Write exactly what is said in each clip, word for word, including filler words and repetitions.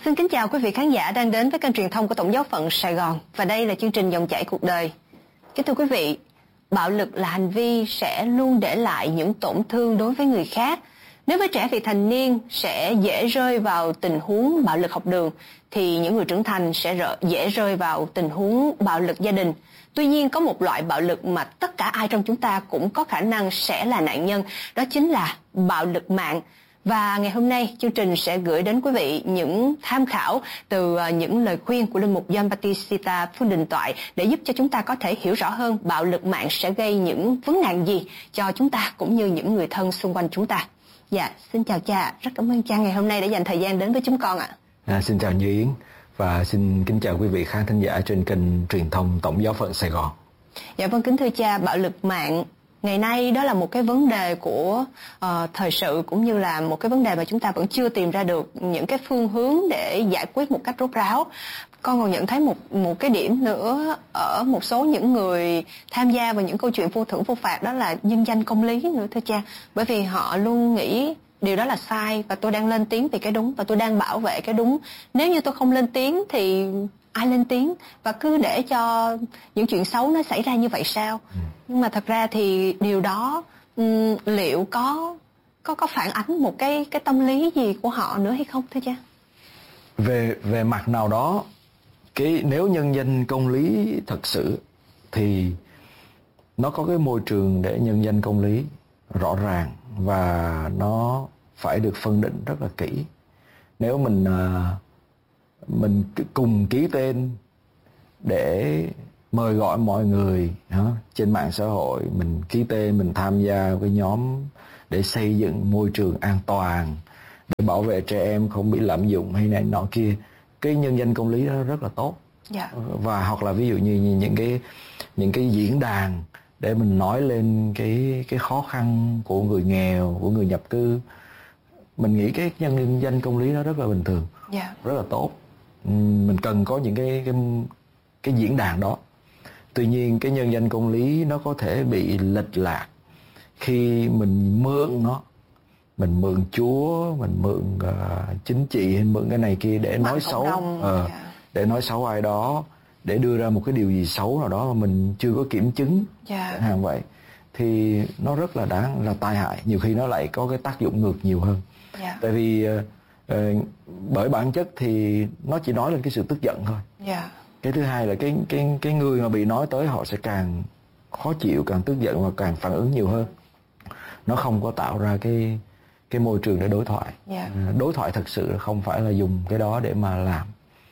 Xin kính chào quý vị khán giả đang đến với kênh truyền thông của Tổng giáo phận Sài Gòn. Và đây là chương trình Dòng chảy cuộc đời. Kính thưa quý vị, bạo lực là hành vi sẽ luôn để lại những tổn thương đối với người khác. Nếu với trẻ vị thành niên sẽ dễ rơi vào tình huống bạo lực học đường, thì những người trưởng thành sẽ dễ rơi vào tình huống bạo lực gia đình. Tuy nhiên có một loại bạo lực mà tất cả ai trong chúng ta cũng có khả năng sẽ là nạn nhân, đó chính là bạo lực mạng. Và ngày hôm nay chương trình sẽ gửi đến quý vị những tham khảo từ những lời khuyên của Linh mục John Battista Phương Đình Toại để giúp cho chúng ta có thể hiểu rõ hơn bạo lực mạng sẽ gây những vấn nạn gì cho chúng ta cũng như những người thân xung quanh chúng ta. Dạ, xin chào cha, rất cảm ơn cha ngày hôm nay đã dành thời gian đến với chúng con ạ. À, xin chào Như Yến và xin kính chào quý vị khán thính giả trên kênh truyền thông Tổng giáo phận Sài Gòn. Dạ vâng, kính thưa cha, bạo lực mạng ngày nay đó là một cái vấn đề của uh, thời sự, cũng như là một cái vấn đề mà chúng ta vẫn chưa tìm ra được những cái phương hướng để giải quyết một cách rốt ráo. Con còn nhận thấy một một cái điểm nữa ở một số những người tham gia vào những câu chuyện vô thưởng vô phạt, đó là nhân danh công lý nữa thưa cha. Bởi vì họ luôn nghĩ điều đó là sai và tôi đang lên tiếng vì cái đúng và tôi đang bảo vệ cái đúng. Nếu như tôi không lên tiếng thì ai lên tiếng, và cứ để cho những chuyện xấu nó xảy ra như vậy sao? Ừ. Nhưng mà thật ra thì điều đó um, liệu có có có phản ánh một cái cái tâm lý gì của họ nữa hay không thưa cha? Về về mặt nào đó, cái nếu nhân danh công lý thật sự thì nó có cái môi trường để nhân danh công lý rõ ràng và nó phải được phân định rất là kỹ. Nếu mình uh, mình cùng ký tên để mời gọi mọi người hả? Trên mạng xã hội, mình ký tên, mình tham gia với nhóm để xây dựng môi trường an toàn, để bảo vệ trẻ em không bị lạm dụng hay này nọ kia. Cái nhân danh công lý đó rất là tốt. Yeah. Và hoặc là ví dụ như những cái những cái diễn đàn để mình nói lên cái cái khó khăn của người nghèo, của người nhập cư. Mình nghĩ cái nhân danh công lý đó rất là bình thường. Yeah. Rất là tốt. Mình cần có những cái cái cái diễn đàn đó. Tuy nhiên cái nhân danh công lý nó có thể bị lệch lạc khi mình mượn nó, mình mượn Chúa, mình mượn uh, chính trị hay mượn cái này kia để Mạng nói xấu, uh, yeah. để nói xấu ai đó, để đưa ra một cái điều gì xấu nào đó mà mình chưa có kiểm chứng, yeah. hàng vậy thì nó rất là đáng là tai hại. Nhiều khi nó lại có cái tác dụng ngược nhiều hơn. Yeah. Tại vì uh, uh, bởi bản chất thì nó chỉ nói lên cái sự tức giận thôi. Yeah. Cái thứ hai là cái cái cái người mà bị nói tới họ sẽ càng khó chịu, càng tức giận và càng phản ứng nhiều hơn. Nó không có tạo ra cái cái môi trường để đối thoại. Yeah. Đối thoại thật sự không phải là dùng cái đó để mà làm.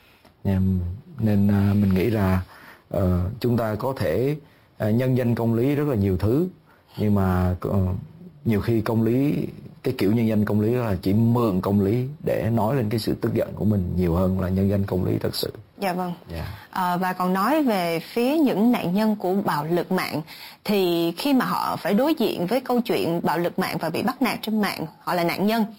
Nên, nên uh, mình nghĩ là uh, chúng ta có thể uh, nhân danh công lý rất là nhiều thứ, nhưng mà uh, nhiều khi công lý, cái kiểu nhân danh công lý là chỉ mượn công lý để nói lên cái sự tức giận của mình nhiều hơn là nhân danh công lý thật sự. Dạ vâng. Yeah. À, và còn nói về phía những nạn nhân của bạo lực mạng, thì khi mà họ phải đối diện với câu chuyện bạo lực mạng và bị bắt nạt trên mạng, họ là nạn nhân,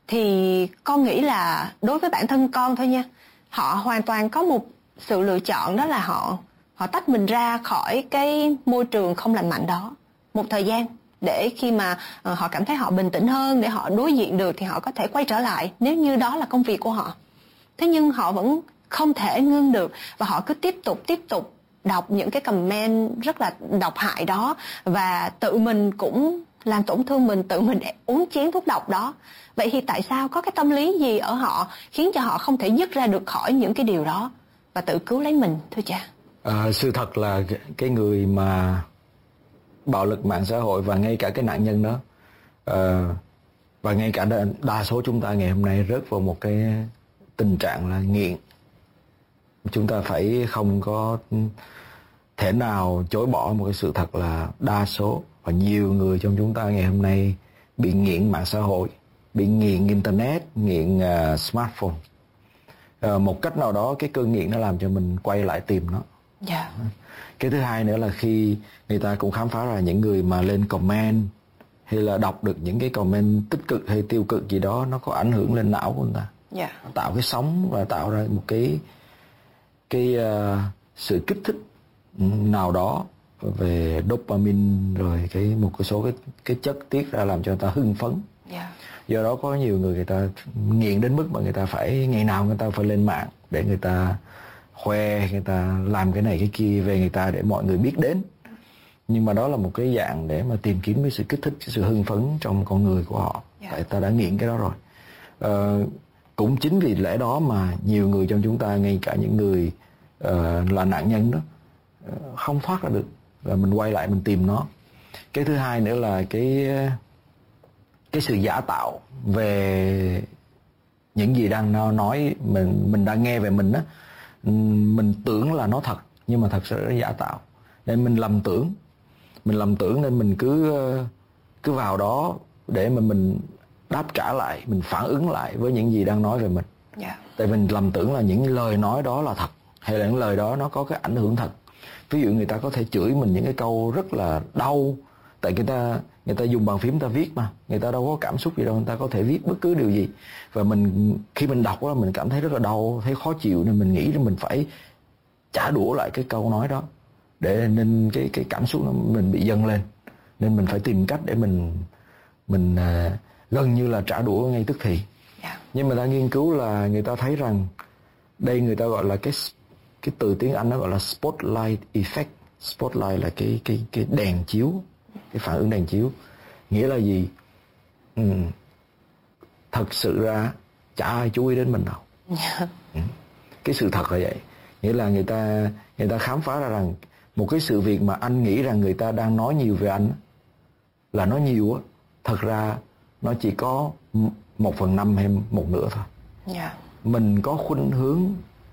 thì con nghĩ là đối với bản thân con thôi nha, họ hoàn toàn có một sự lựa chọn, đó là họ họ tách mình ra khỏi cái môi trường không lành mạnh đó một thời gian, để khi mà uh, họ cảm thấy họ bình tĩnh hơn, để họ đối diện được thì họ có thể quay trở lại nếu như đó là công việc của họ. Thế nhưng họ vẫn không thể ngưng được, và họ cứ tiếp tục tiếp tục đọc những cái comment rất là độc hại đó, và tự mình cũng làm tổn thương mình, tự mình uống chén thuốc độc đó. Vậy thì tại sao, có cái tâm lý gì ở họ khiến cho họ không thể dứt ra được khỏi những cái điều đó và tự cứu lấy mình thưa cha? À, sự thật là cái người mà bạo lực mạng xã hội và ngay cả cái nạn nhân đó, uh, và ngay cả đa, đa số chúng ta ngày hôm nay rớt vào một cái tình trạng là nghiện. Chúng ta phải không có thể nào chối bỏ một cái sự thật là đa số và nhiều người trong chúng ta ngày hôm nay bị nghiện mạng xã hội, bị nghiện internet, nghiện uh, smartphone. Uh, một cách nào đó cái cơn nghiện nó làm cho mình quay lại tìm nó. Yeah. Cái thứ hai nữa là khi người ta cũng khám phá ra những người mà lên comment hay là đọc được những cái comment tích cực hay tiêu cực gì đó, nó có ảnh hưởng lên não của người ta. Yeah. Tạo cái sóng và tạo ra một cái cái uh, sự kích thích nào đó về dopamine, rồi cái một cái số cái cái chất tiết ra làm cho người ta hưng phấn. Yeah. Do đó có nhiều người người ta nghiện đến mức mà người ta phải ngày nào người ta phải lên mạng để người ta khoe, người ta làm cái này cái kia về người ta để mọi người biết đến. Nhưng mà đó là một cái dạng để mà tìm kiếm cái sự kích thích, cái sự hưng phấn trong con người của họ. Yeah. Tại ta đã nghiện cái đó rồi. Ờ, cũng chính vì lẽ đó mà nhiều người trong chúng ta, ngay cả những người uh, là nạn nhân đó, uh, không thoát ra được. Và mình quay lại mình tìm nó. Cái thứ hai nữa là cái cái sự giả tạo về những gì đang nói, mình mình đang nghe về mình á, mình tưởng là nó thật nhưng mà thật sự nó giả tạo, nên mình lầm tưởng mình lầm tưởng nên mình cứ cứ vào đó để mà mình đáp trả lại, mình phản ứng lại với những gì đang nói về mình. Yeah. Tại mình lầm tưởng là những lời nói đó là thật, hay là những lời đó nó có cái ảnh hưởng thật. Ví dụ người ta có thể chửi mình những cái câu rất là đau, tại người ta người ta dùng bàn phím người ta viết mà, người ta đâu có cảm xúc gì đâu, người ta có thể viết bất cứ điều gì. Và mình khi mình đọc đó mình cảm thấy rất là đau, thấy khó chịu, nên mình nghĩ là mình phải trả đũa lại cái câu nói đó, để nên cái cái cảm xúc nó mình bị dâng lên, nên mình phải tìm cách để mình mình uh, gần như là trả đũa ngay tức thì. Yeah. Nhưng mà ta nghiên cứu là người ta thấy rằng đây người ta gọi là cái cái từ tiếng Anh nó gọi là spotlight effect. Spotlight là cái cái cái đèn chiếu, cái phản ứng đèn chiếu. Nghĩa là gì? Ừ. Thật sự ra chả ai chú ý đến mình đâu. Yeah. Ừ. Cái sự thật là vậy. Nghĩa là người ta người ta khám phá ra rằng một cái sự việc mà anh nghĩ rằng người ta đang nói nhiều về anh là nó nhiều á, thật ra nó chỉ có một phần năm hay một nửa thôi. Yeah. Mình có khuynh hướng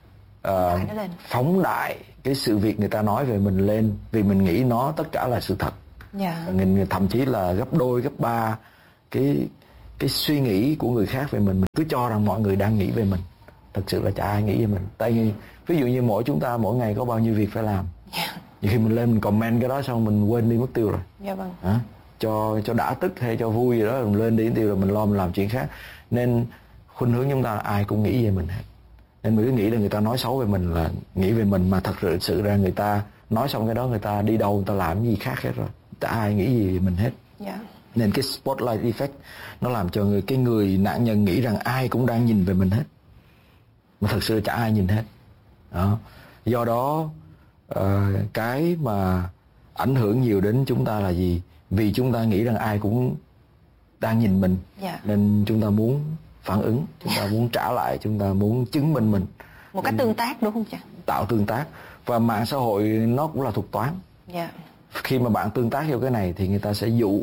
uh, phóng đại cái sự việc người ta nói về mình lên, vì mình nghĩ nó tất cả là sự thật. Yeah. Thậm chí là gấp đôi gấp ba cái cái suy nghĩ của người khác về mình, mình cứ cho rằng mọi người đang nghĩ về mình. Thật sự là chả ai nghĩ về mình. Tại vì ví dụ như mỗi chúng ta mỗi ngày có bao nhiêu việc phải làm. Yeah. Nhiều khi mình lên mình comment cái đó xong mình quên đi mất tiêu rồi. Yeah, vâng. Hả? Cho cho đã tức hay cho vui gì đó mình lên đi tiêu rồi mình lo mình làm chuyện khác. Nên khuynh hướng chúng ta là ai cũng nghĩ về mình hết. Nên mình cứ nghĩ là người ta nói xấu về mình là nghĩ về mình, mà thật sự ra người ta nói xong cái đó người ta đi đâu người ta làm gì khác hết rồi. Chả ai nghĩ gì về mình hết. Yeah. Nên cái spotlight effect nó làm cho người cái người nạn nhân nghĩ rằng ai cũng đang nhìn về mình hết, mà thật sự chả ai nhìn hết. Đó. Do đó uh, cái mà ảnh hưởng nhiều đến chúng ta là gì? Vì chúng ta nghĩ rằng ai cũng đang nhìn mình. Yeah. Nên chúng ta muốn phản ứng, chúng ta muốn trả lại, chúng ta muốn chứng minh mình. Một cách tương tác đúng không chị? Tạo tương tác. Và mạng xã hội nó cũng là thuật toán. Yeah. Khi mà bạn tương tác vô cái này thì người ta sẽ dụ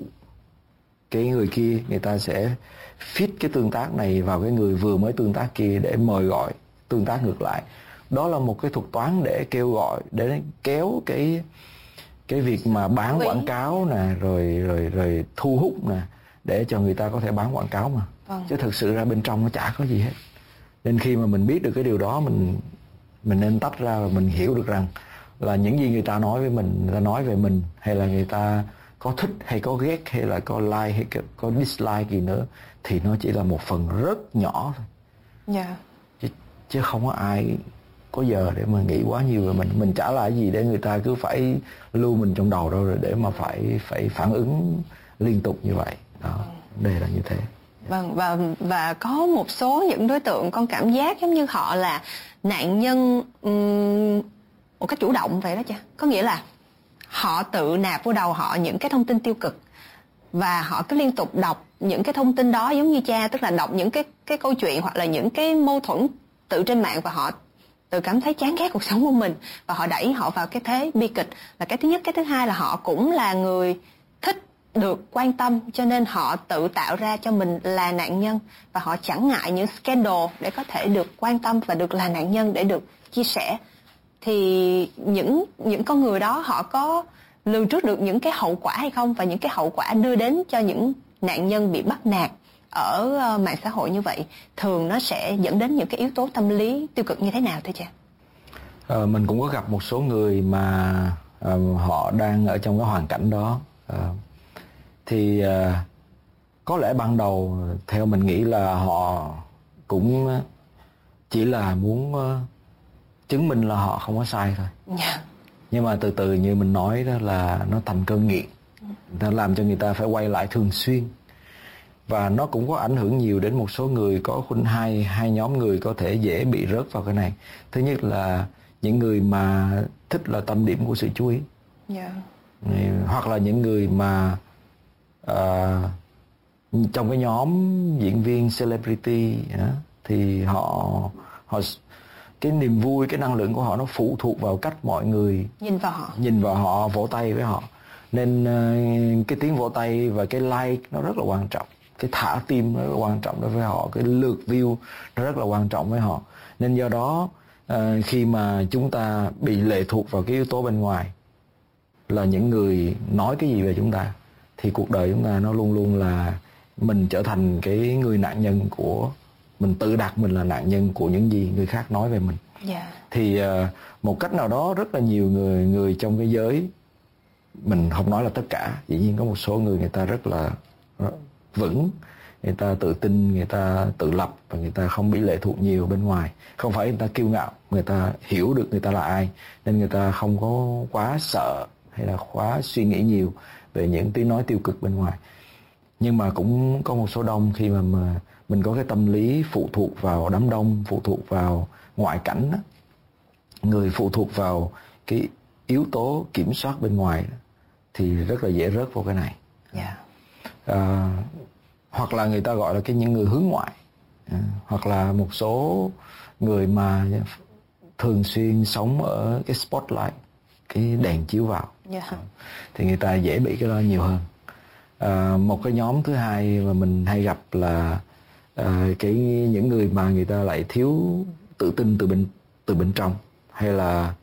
cái người kia, người ta sẽ fit cái tương tác này vào cái người vừa mới tương tác kia để mời gọi tương tác ngược lại. Đó là một cái thuật toán để kêu gọi, để kéo cái cái việc mà bán quảng cáo nè, rồi rồi rồi thu hút nè, để cho người ta có thể bán quảng cáo mà. Vâng. Chứ thực sự ra bên trong nó chả có gì hết. Nên khi mà mình biết được cái điều đó, mình mình nên tách ra và mình hiểu được rằng là những gì người ta nói với mình, người ta nói về mình, hay là người ta có thích hay có ghét, hay là có like hay có dislike gì nữa, thì nó chỉ là một phần rất nhỏ thôi. Yeah. Chứ, chứ không có ai có giờ để mà nghĩ quá nhiều về mình. Mình chả là gì để người ta cứ phải lưu mình trong đầu đâu, rồi để mà phải phải phản ứng liên tục như vậy. Đó, đây là như thế. Vâng, và và có một số những đối tượng con cảm giác giống như họ là nạn nhân um, một cách chủ động vậy đó cha. Có nghĩa là họ tự nạp vô đầu họ những cái thông tin tiêu cực, và họ cứ liên tục đọc những cái thông tin đó giống như cha, tức là đọc những cái cái câu chuyện hoặc là những cái mâu thuẫn tự trên mạng, và họ tự cảm thấy chán ghét cuộc sống của mình, và họ đẩy họ vào cái thế bi kịch. Là cái thứ nhất. Cái thứ hai là họ cũng là người thích được quan tâm, cho nên họ tự tạo ra cho mình là nạn nhân, và họ chẳng ngại những scandal để có thể được quan tâm và được là nạn nhân để được chia sẻ. Thì những những con người đó họ có lường trước được những cái hậu quả hay không, và những cái hậu quả đưa đến cho những nạn nhân bị bắt nạt ở mạng xã hội như vậy thường nó sẽ dẫn đến những cái yếu tố tâm lý tiêu cực như thế nào thưa cha? Ờ, mình cũng có gặp một số người mà uh, họ đang ở trong cái hoàn cảnh đó. Uh, thì uh, có lẽ ban đầu theo mình nghĩ là họ cũng chỉ là muốn uh, chứng minh là họ không có sai thôi. Yeah. Nhưng mà từ từ như mình nói đó là nó thành cơn nghiện, nó làm cho người ta phải quay lại thường xuyên. Và nó cũng có ảnh hưởng nhiều đến một số người, có khuynh hai hai nhóm người có thể dễ bị rớt vào cái này. Thứ nhất là những người mà thích là tâm điểm của sự chú ý. Yeah. Hoặc là những người mà uh, trong cái nhóm diễn viên celebrity uh, thì họ họ cái niềm vui, cái năng lượng của họ nó phụ thuộc vào cách mọi người nhìn vào họ, nhìn vào họ, vỗ tay với họ. Nên uh, cái tiếng vỗ tay và cái like nó rất là quan trọng, cái thả tim nó rất là quan trọng đối với họ, cái lượt view nó rất là quan trọng với họ. Nên do đó uh, khi mà chúng ta bị lệ thuộc vào cái yếu tố bên ngoài, là những người nói cái gì về chúng ta, thì cuộc đời chúng ta nó luôn luôn là mình trở thành cái người nạn nhân của, mình tự đặt mình là nạn nhân của những gì người khác nói về mình. Yeah. Thì uh, một cách nào đó rất là nhiều người người trong cái giới, mình không nói là tất cả, dĩ nhiên có một số người người ta rất là vững, người ta tự tin, người ta tự lập và người ta không bị lệ thuộc nhiều bên ngoài. Không phải người ta kiêu ngạo, người ta hiểu được người ta là ai nên người ta không có quá sợ hay là quá suy nghĩ nhiều về những tiếng nói tiêu cực bên ngoài. Nhưng mà cũng có một số đông khi mà, mà mình có cái tâm lý phụ thuộc vào đám đông, phụ thuộc vào ngoại cảnh đó, người phụ thuộc vào cái yếu tố kiểm soát bên ngoài đó, thì rất là dễ rớt vào cái này. Yeah. À, hoặc là người ta gọi là cái những người hướng ngoại, à, hoặc là một số người mà thường xuyên sống ở cái spotlight, cái đèn chiếu vào. Yeah. Thì người ta dễ bị cái đó nhiều hơn. À, một cái nhóm thứ hai mà mình hay gặp là à, cái những người mà người ta lại thiếu tự tin từ bên từ bên trong, hay là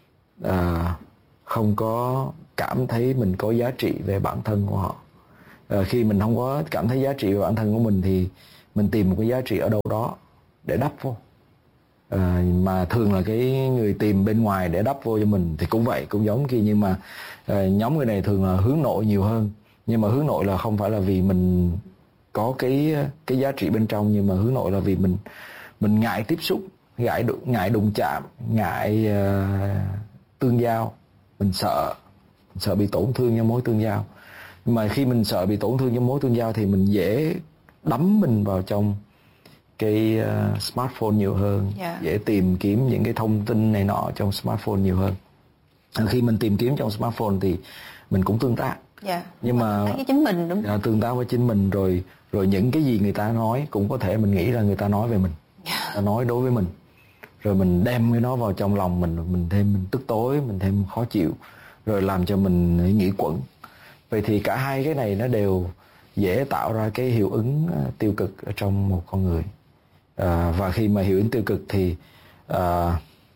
à, không có cảm thấy mình có giá trị về bản thân của họ. À, khi mình không có cảm thấy giá trị về bản thân của mình thì mình tìm một cái giá trị ở đâu đó để đắp vô. À, mà thường là cái người tìm bên ngoài để đắp vô cho mình thì cũng vậy, cũng giống kia. Nhưng mà à, nhóm người này thường là hướng nội nhiều hơn. Nhưng mà hướng nội là không phải là vì mình có cái cái giá trị bên trong, nhưng mà hướng nội là vì mình mình ngại tiếp xúc, ngại đụng, ngại đụng chạm, ngại uh, tương giao. Mình sợ mình sợ bị tổn thương trong mối tương giao. Nhưng mà khi mình sợ bị tổn thương trong mối tương giao thì mình dễ đắm mình vào trong cái uh, smartphone nhiều hơn. Yeah. Dễ tìm kiếm những cái thông tin này nọ trong smartphone nhiều hơn. Khi mình tìm kiếm trong smartphone thì mình cũng tương tác. Yeah. Nhưng mà với chính mình, đúng không? Tương tác với chính mình, rồi rồi những cái gì người ta nói cũng có thể mình nghĩ là người ta nói về mình, yeah. Ta nói đối với mình, rồi mình đem cái nó vào trong lòng mình, mình thêm mình tức tối, mình thêm khó chịu, rồi làm cho mình nghĩ quẩn. Vậy thì cả hai cái này nó đều dễ tạo ra cái hiệu ứng tiêu cực ở trong một con người. À, và khi mà hiệu ứng tiêu cực thì à,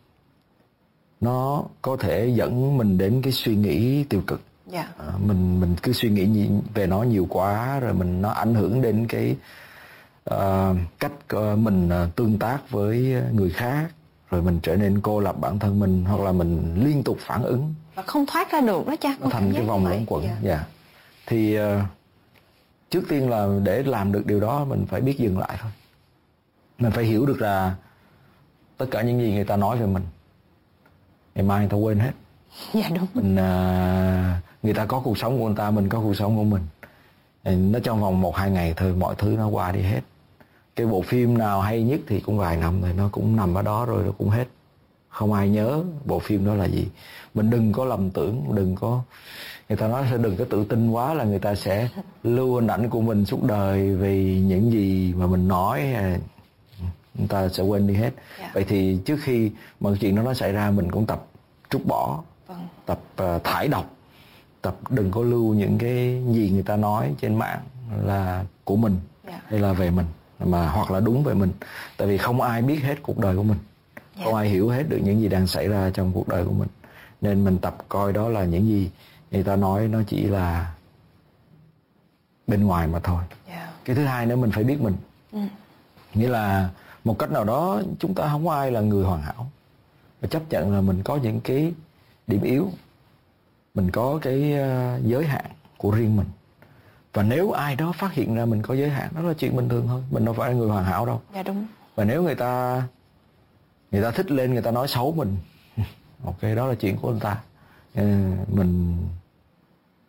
nó có thể dẫn mình đến cái suy nghĩ tiêu cực. Yeah. À, mình mình cứ suy nghĩ về nó nhiều quá, rồi mình nó ảnh hưởng đến cái uh, cách uh, mình uh, tương tác với người khác, rồi mình trở nên cô lập bản thân mình, hoặc là mình liên tục phản ứng và không thoát ra được đó cha. Nó thành cái vòng luẩn quẩn. Yeah. Yeah. Thì uh, trước tiên là để làm được điều đó mình phải biết dừng lại thôi. Mình phải hiểu được là tất cả những gì người ta nói về mình, ngày mai người ta quên hết. Dạ đúng. Mình, uh, người ta có cuộc sống của người ta, mình có cuộc sống của mình. Nó trong vòng một hai ngày thôi, mọi thứ nó qua đi hết. Cái bộ phim nào hay nhất thì cũng vài năm rồi, nó cũng nằm ở đó rồi, nó cũng hết. Không ai nhớ bộ phim đó là gì. Mình đừng có lầm tưởng, đừng có... Người ta nói sẽ đừng có tự tin quá là người ta sẽ lưu hình ảnh của mình suốt đời vì những gì mà mình nói, người ta sẽ quên đi hết. Yeah. Vậy thì trước khi mà chuyện đó nó xảy ra, mình cũng tập trút bỏ, vâng. tập uh, thải độc, tập đừng có lưu những cái gì người ta nói trên mạng là của mình, yeah. hay là về mình, mà hoặc là đúng về mình. Tại vì không ai biết hết cuộc đời của mình, yeah. không ai hiểu hết được những gì đang xảy ra trong cuộc đời của mình. Nên mình tập coi đó là những gì người ta nói nó chỉ là bên ngoài mà thôi. Yeah. Cái thứ hai nữa, mình phải biết mình. Ừ. Nghĩa là một cách nào đó chúng ta không có ai là người hoàn hảo, và chấp nhận là mình có những cái điểm yếu, mình có cái uh, giới hạn của riêng mình. Và nếu ai đó phát hiện ra mình có giới hạn, đó là chuyện bình thường thôi. Mình đâu phải là người hoàn hảo đâu. Dạ đúng. Và nếu người ta người ta thích lên, người ta nói xấu mình, ok, đó là chuyện của người ta. Mình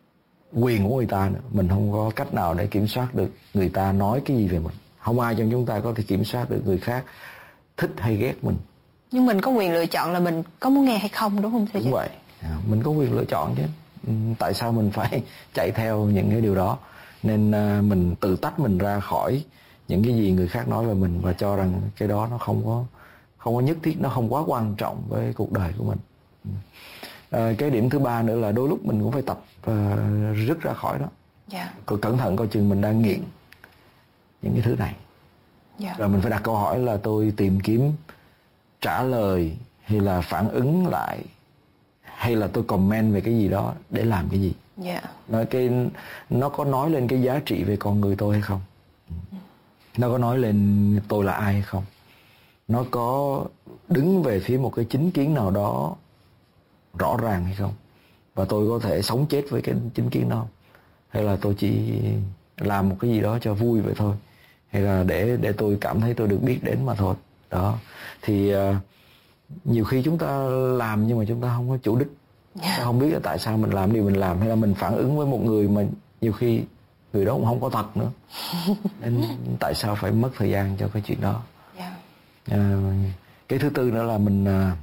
quyền của người ta nữa. Mình không có cách nào để kiểm soát được người ta nói cái gì về mình. Không ai trong chúng ta có thể kiểm soát được người khác thích hay ghét mình. Nhưng mình có quyền lựa chọn là mình có muốn nghe hay không, đúng không thưa? Đúng vậy, mình có quyền lựa chọn chứ. Tại sao mình phải chạy theo những cái điều đó? Nên mình tự tách mình ra khỏi những cái gì người khác nói về mình và cho rằng cái đó nó không có không có nhất thiết, nó không quá quan trọng với cuộc đời của mình. À, cái điểm thứ ba nữa là đôi lúc mình cũng phải tập uh, rứt ra khỏi đó. Yeah. Cẩn thận coi chừng mình đang nghiện những cái thứ này. Yeah. Rồi mình phải đặt câu hỏi là tôi tìm kiếm trả lời hay là phản ứng lại, hay là tôi comment về cái gì đó để làm cái gì. Yeah. Nói cái nó có nói lên cái giá trị về con người tôi hay không? Nó có nói lên tôi là ai hay không? Nó có đứng về phía một cái chính kiến nào đó rõ ràng hay không? Và tôi có thể sống chết với cái chính kiến đó, hay là tôi chỉ làm một cái gì đó cho vui vậy thôi, hay là để để tôi cảm thấy tôi được biết đến mà thôi. Đó thì uh, nhiều khi chúng ta làm nhưng mà chúng ta không có chủ đích. Yeah. Ta không biết là tại sao mình làm điều mình làm, hay là mình phản ứng với một người mà nhiều khi người đó cũng không có thật nữa. Nên tại sao phải mất thời gian cho cái chuyện đó. Yeah. À, cái thứ tư nữa là mình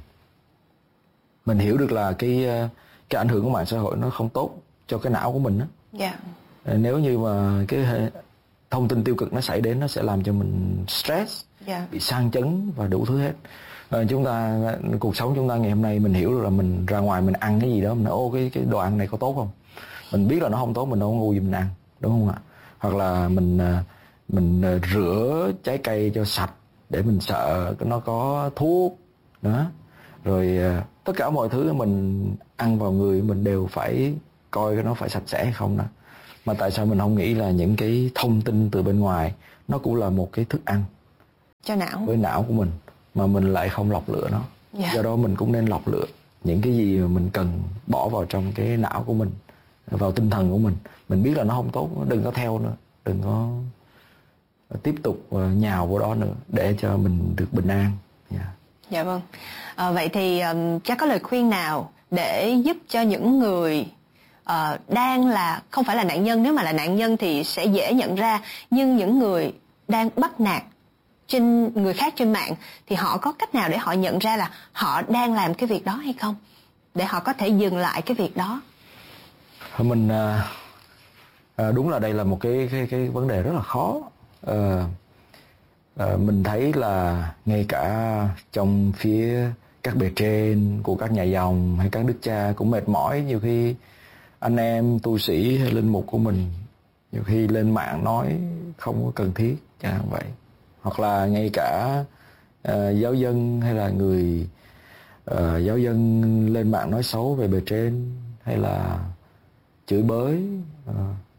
mình hiểu được là cái cái ảnh hưởng của mạng xã hội nó không tốt cho cái não của mình đó. Yeah. À, nếu như mà cái thông tin tiêu cực nó xảy đến, nó sẽ làm cho mình stress, yeah. bị sang chấn và đủ thứ hết. À, chúng ta cuộc sống chúng ta ngày hôm nay mình hiểu được là mình ra ngoài mình ăn cái gì đó, mình nói ô cái cái đồ ăn này có tốt không? Mình biết là nó không tốt, mình đâu có ngu gì mình ăn, đúng không ạ? Hoặc là mình mình rửa trái cây cho sạch để mình sợ nó có thuốc đó. Rồi tất cả mọi thứ mình ăn vào người mình đều phải coi nó phải sạch sẽ hay không đó. Mà tại sao mình không nghĩ là những cái thông tin từ bên ngoài nó cũng là một cái thức ăn cho não, với não của mình, mà mình lại không lọc lựa nó. Yeah. Do đó mình cũng nên lọc lựa những cái gì mà mình cần bỏ vào trong cái não của mình, vào tinh thần của mình. Mình biết là nó không tốt, đừng có theo nữa, đừng có tiếp tục nhào vào đó nữa để cho mình được bình an. Yeah. Dạ vâng. À, vậy thì um, chắc có lời khuyên nào để giúp cho những người uh, đang là không phải là nạn nhân, nếu mà là nạn nhân thì sẽ dễ nhận ra, nhưng những người đang bắt nạt trên người khác trên mạng thì họ có cách nào để họ nhận ra là họ đang làm cái việc đó hay không, để họ có thể dừng lại cái việc đó? Mình à, đúng là đây là một cái cái cái vấn đề rất là khó. À, à, mình thấy là ngay cả trong phía các bề trên của các nhà dòng hay các đức cha cũng mệt mỏi. Nhiều khi anh em tu sĩ hay linh mục của mình nhiều khi lên mạng nói không có cần thiết, chẳng hạn vậy. Hoặc là ngay cả uh, giáo dân hay là người uh, giáo dân lên mạng nói xấu về bề trên, hay là chửi bới, uh,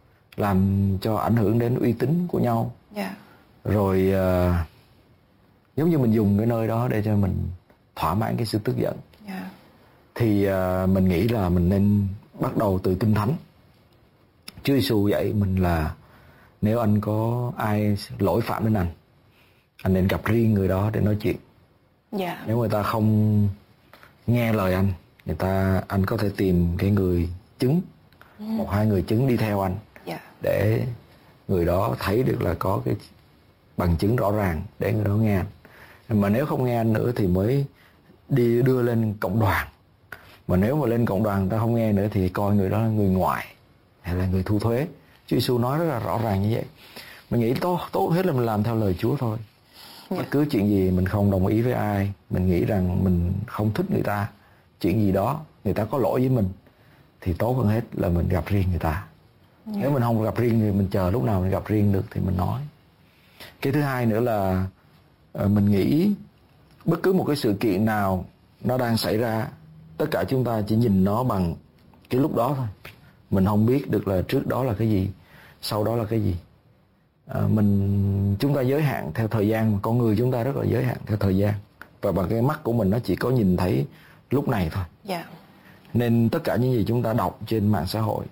làm cho ảnh hưởng đến uy tín của nhau. Yeah. Rồi uh, giống như mình dùng cái nơi đó để cho mình thỏa mãn cái sự tức giận. Yeah. Thì uh, mình nghĩ là mình nên bắt đầu từ Kinh Thánh. Chúa Giêsu dạy mình là nếu anh có ai lỗi phạm đến anh, anh nên gặp riêng người đó để nói chuyện. Yeah. Nếu người ta không nghe lời anh, người ta anh có thể tìm cái người chứng, mm. một hai người chứng đi theo anh. Yeah. Để người đó thấy được là có cái bằng chứng rõ ràng để người đó nghe anh. Mà nếu không nghe anh nữa thì mới đi đưa lên cộng đoàn. Mà nếu mà lên cộng đoàn người ta không nghe nữa thì coi người đó là người ngoại hay là người thu thuế. Chúa Giêsu nói rất là rõ ràng như vậy. Mình nghĩ tốt tốt hết là mình làm theo lời Chúa thôi. Yeah. Bất cứ chuyện gì mình không đồng ý với ai, mình nghĩ rằng mình không thích người ta, chuyện gì đó người ta có lỗi với mình, thì tốt hơn hết là mình gặp riêng người ta. Yeah. Nếu mình không gặp riêng thì mình chờ lúc nào mình gặp riêng được thì mình nói. Cái thứ hai nữa là mình nghĩ bất cứ một cái sự kiện nào nó đang xảy ra, tất cả chúng ta chỉ nhìn nó bằng cái lúc đó thôi. Mình không biết được là trước đó là cái gì, sau đó là cái gì. À, mình chúng ta giới hạn theo thời gian, mà con người chúng ta rất là giới hạn theo thời gian, và bằng cái mắt của mình nó chỉ có nhìn thấy lúc này thôi. Yeah. Nên tất cả những gì chúng ta đọc trên mạng xã hội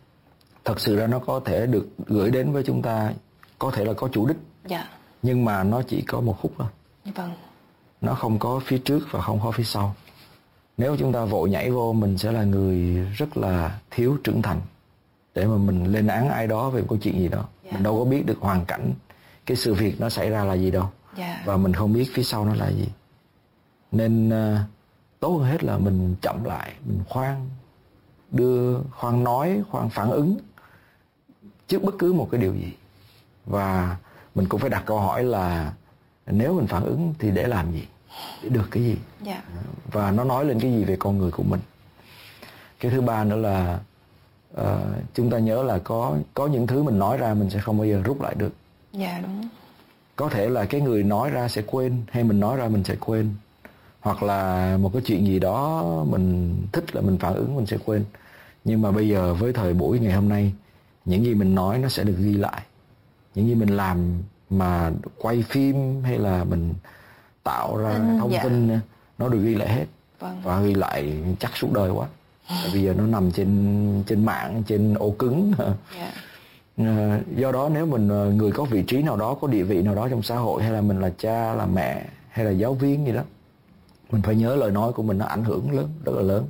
thật sự ra nó có thể được gửi đến với chúng ta, có thể là có chủ đích. Yeah. Nhưng mà nó chỉ có một khúc thôi. Vâng. Nó không có phía trước và không có phía sau. Nếu chúng ta vội nhảy vô, mình sẽ là người rất là thiếu trưởng thành. để mà mình lên án ai đó về một câu chuyện gì đó. Yeah. Mình đâu có biết được hoàn cảnh cái sự việc nó xảy ra là gì đâu. Yeah. Và mình không biết phía sau nó là gì. Nên uh, tốt hơn hết là mình chậm lại, mình khoan đưa, khoan nói, khoan phản ứng trước bất cứ một cái điều gì. Và mình cũng phải đặt câu hỏi là nếu mình phản ứng thì để làm gì, để được cái gì. Yeah. Và nó nói lên cái gì về con người của mình. Cái thứ ba nữa là uh, chúng ta nhớ là có có những thứ mình nói ra mình sẽ không bao giờ rút lại được. Dạ yeah, đúng. Có thể là cái người nói ra sẽ quên, hay mình nói ra mình sẽ quên. Hoặc là một cái chuyện gì đó mình thích là mình phản ứng mình sẽ quên. Nhưng mà bây giờ với thời buổi ngày hôm nay, những gì mình nói nó sẽ được ghi lại. Những gì mình làm mà quay phim hay là mình tạo ra ừ, thông dạ. tin nó được ghi lại hết. Vâng. Và ghi lại chắc suốt đời quá. Tại bây giờ nó nằm trên trên mạng, trên ổ cứng. Yeah. Do đó nếu mình người có vị trí nào đó, có địa vị nào đó trong xã hội, hay là mình là cha, là mẹ, hay là giáo viên gì đó, mình phải nhớ lời nói của mình nó ảnh hưởng lớn, rất là lớn.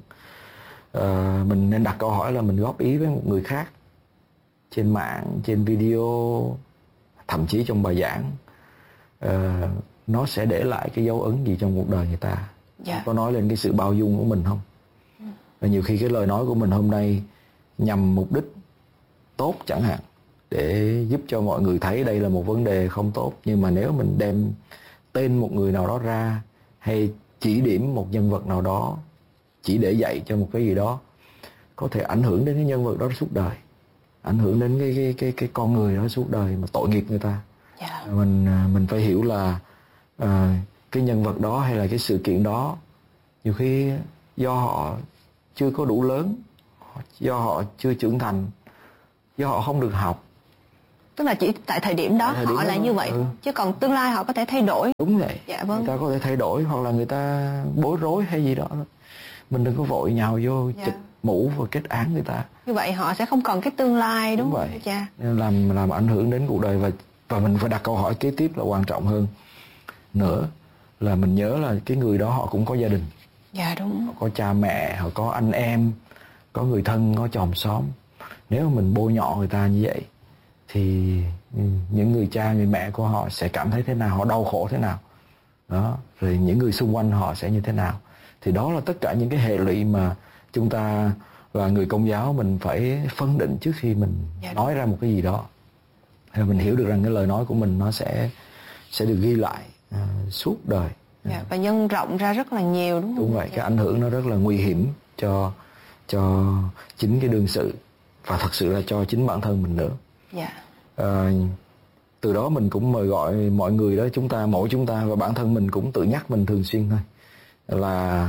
À, mình nên đặt câu hỏi là mình góp ý với một người khác trên mạng, trên video, thậm chí trong bài giảng, à, nó sẽ để lại cái dấu ấn gì trong cuộc đời người ta. Yeah. Có nói lên cái sự bao dung của mình không? Và nhiều khi cái lời nói của mình hôm nay nhằm mục đích tốt chẳng hạn, để giúp cho mọi người thấy đây là một vấn đề không tốt. Nhưng mà nếu mình đem tên một người nào đó ra, hay chỉ điểm một nhân vật nào đó, chỉ để dạy cho một cái gì đó, có thể ảnh hưởng đến cái nhân vật đó suốt đời, ảnh hưởng đến cái cái cái cái con người đó suốt đời, mà tội nghiệp người ta. Yeah. Mình mình phải hiểu là uh, cái nhân vật đó hay là cái sự kiện đó nhiều khi do họ chưa có đủ lớn, do họ chưa trưởng thành, do họ không được học. Tức là chỉ tại thời điểm đó thời điểm họ là như vậy. Ừ. Chứ còn tương lai họ có thể thay đổi. Đúng vậy. Dạ vâng. Người ta có thể thay đổi, hoặc là người ta bối rối hay gì đó. Mình đừng có vội nhào vô dạ. chụp mũ và kết án người ta. Như vậy họ sẽ không còn cái tương lai, đúng, đúng không? Vậy. Cha. Nên làm làm ảnh hưởng đến cuộc đời. Và và mình phải đặt câu hỏi kế tiếp là quan trọng hơn nữa, là mình nhớ là cái người đó họ cũng có gia đình. Dạ đúng. Họ có cha mẹ, họ có anh em, có người thân, có chòm xóm. Nếu mà mình bôi nhọ người ta như vậy thì những người cha, người mẹ của họ sẽ cảm thấy thế nào, họ đau khổ thế nào đó, rồi những người xung quanh họ sẽ như thế nào. Thì đó là tất cả những cái hệ lụy mà chúng ta là người Công giáo mình phải phân định trước khi mình dạ, nói ra một cái gì đó. Rồi mình hiểu được rằng cái lời nói của mình nó sẽ sẽ được ghi lại uh, suốt đời. Dạ, và nhân rộng ra rất là nhiều, đúng không? Đúng vậy, cái ảnh hưởng nó rất là nguy hiểm cho cho chính cái đương sự, và thật sự là cho chính bản thân mình nữa. Dạ. À, từ đó mình cũng mời gọi mọi người đó, chúng ta, mỗi chúng ta và bản thân mình cũng tự nhắc mình thường xuyên thôi, là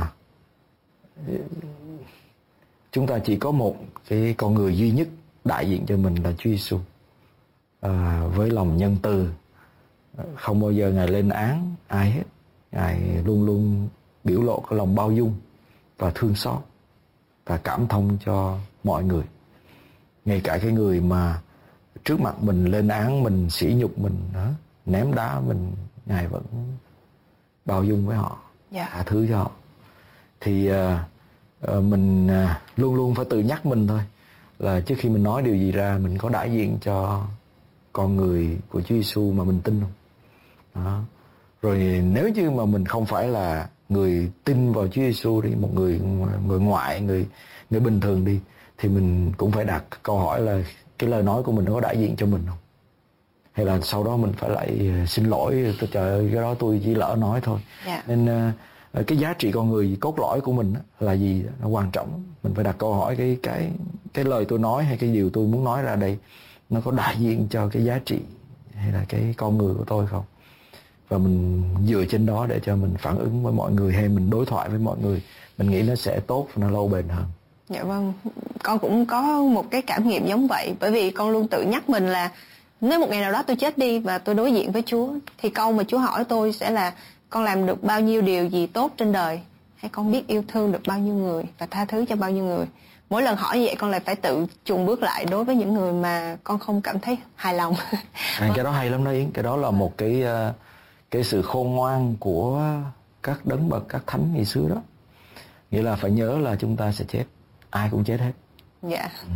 chúng ta chỉ có một cái con người duy nhất đại diện cho mình là Chúa Giêsu. À, với lòng nhân từ, không bao giờ Ngài lên án ai hết. Ngài luôn luôn biểu lộ cái lòng bao dung và thương xót và cảm thông cho mọi người. Ngay cả cái người mà trước mặt mình lên án mình, sỉ nhục mình, đó, ném đá mình, Ngài vẫn bao dung với họ, yeah. tha thứ cho họ. Thì uh, uh, mình uh, luôn luôn phải tự nhắc mình thôi, là trước khi mình nói điều gì ra, mình có đại diện cho con người của Chúa Giêsu mà mình tin không? Đó. Rồi nếu như mà mình không phải là người tin vào Chúa Giêsu đi, một người người ngoại, người người bình thường đi, thì mình cũng phải đặt câu hỏi là cái lời nói của mình có đại diện cho mình không? Hay là sau đó mình phải lại xin lỗi, trời ơi cái đó tôi chỉ lỡ nói thôi. Yeah. Nên uh, cái giá trị con người cốt lõi của mình là gì nó quan trọng. Mình phải đặt câu hỏi cái cái cái lời tôi nói hay cái điều tôi muốn nói ra đây nó có đại diện cho cái giá trị hay là cái con người của tôi không? Và mình dựa trên đó để cho mình phản ứng với mọi người hay mình đối thoại với mọi người, mình nghĩ nó sẽ tốt và nó lâu bền hơn. Dạ vâng, con cũng có một cái cảm nghiệm giống vậy. Bởi vì con luôn tự nhắc mình là nếu một ngày nào đó tôi chết đi và tôi đối diện với Chúa, thì câu mà Chúa hỏi tôi sẽ là con làm được bao nhiêu điều gì tốt trên đời, hay con biết yêu thương được bao nhiêu người và tha thứ cho bao nhiêu người. Mỗi lần hỏi như vậy con lại phải tự chùn bước lại đối với những người mà con không cảm thấy hài lòng. À, cái đó hay lắm đó Yến. Cái đó là một cái cái sự khôn ngoan của các đấng bậc, các thánh ngày xưa đó. Nghĩa là phải nhớ là chúng ta sẽ chết, ai cũng chết hết. Dạ. Ừ.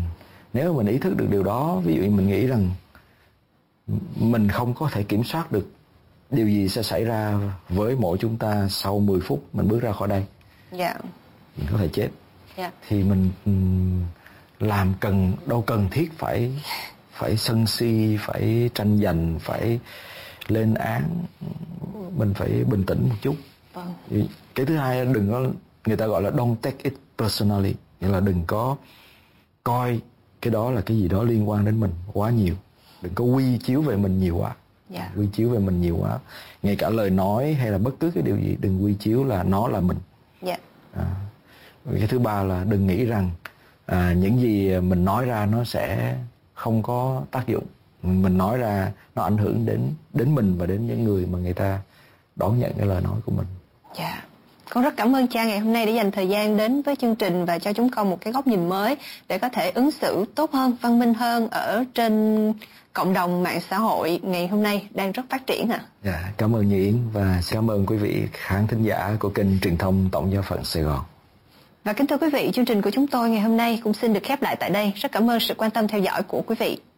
Nếu mình ý thức được điều đó, ví dụ như mình nghĩ rằng mình không có thể kiểm soát được điều gì sẽ xảy ra với mỗi chúng ta sau mười phút mình bước ra khỏi đây. Yeah. Mình có thể chết. Yeah. Thì mình làm cần đâu cần thiết phải phải sân si, phải tranh giành, phải lên án. Mình phải bình tĩnh một chút. Vâng. Cái thứ hai, đừng có, người ta gọi là don't take it personally, nghĩa là đừng có coi cái đó là cái gì đó liên quan đến mình quá nhiều. Đừng có quy chiếu về mình nhiều quá. Yeah. Quy chiếu về mình nhiều quá. Ngay cả lời nói hay là bất cứ cái điều gì, đừng quy chiếu là nó là mình. Yeah. À, cái thứ ba là đừng nghĩ rằng à, những gì mình nói ra nó sẽ không có tác dụng. Mình nói ra nó ảnh hưởng đến đến mình và đến những người mà người ta đón nhận cái lời nói của mình. Dạ. Yeah. Con rất cảm ơn cha ngày hôm nay đã dành thời gian đến với chương trình và cho chúng con một cái góc nhìn mới để có thể ứng xử tốt hơn, văn minh hơn ở trên cộng đồng mạng xã hội ngày hôm nay đang rất phát triển ạ. À. Dạ, cảm ơn Như Yến và cảm ơn quý vị khán thính giả của kênh truyền thông Tổng giáo phận Sài Gòn. Và kính thưa quý vị, chương trình của chúng tôi ngày hôm nay cũng xin được khép lại tại đây. Rất cảm ơn sự quan tâm theo dõi của quý vị.